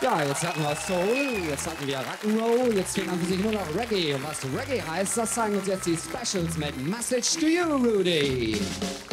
Ja, jetzt hatten wir Soul, jetzt hatten wir Rock'n'Roll, jetzt fehlt an für sich nur noch Reggae. Und was Reggae heißt, das zeigen uns jetzt die Specials mit Message to You, Rudy.